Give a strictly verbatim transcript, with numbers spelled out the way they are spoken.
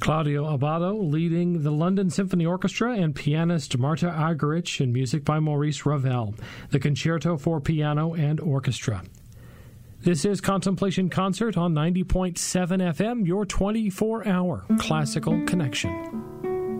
Claudio Abbado leading the London Symphony Orchestra and pianist Marta Argerich and music by Maurice Ravel, the Concerto for Piano and Orchestra. This is Contemplation Concert on ninety point seven F M, your twenty-four hour classical connection.